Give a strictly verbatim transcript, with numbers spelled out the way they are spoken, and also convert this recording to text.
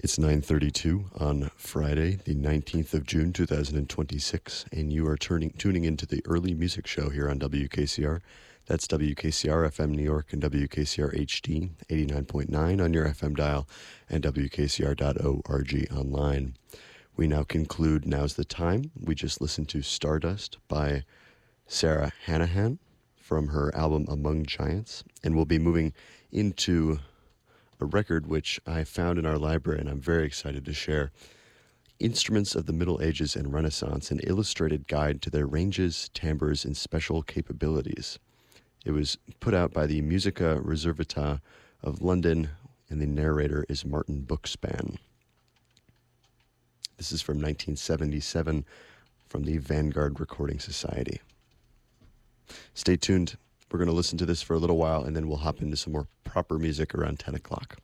It's nine thirty-two on Friday, the nineteenth of June, two thousand twenty-six, and you are turning, tuning into the Early Music Show here on W K C R. That's W K C R F M New York and W K C R H D, eighty-nine point nine on your F M dial, and W K C R dot org online. We now conclude Now's the Time. We just listened to Stardust by Sarah Hanahan from her album Among Giants, and we'll be moving into a record which I found in our library and I'm very excited to share. Instruments of the Middle Ages and Renaissance, an illustrated guide to their ranges, timbres, and special capabilities. It was put out by the Musica Reservata of London, and the narrator is Martin Bookspan. This is from nineteen seventy-seven from the Vanguard Recording Society. Stay tuned. We're going to listen to this for a little while, and then we'll hop into some more proper music around ten o'clock.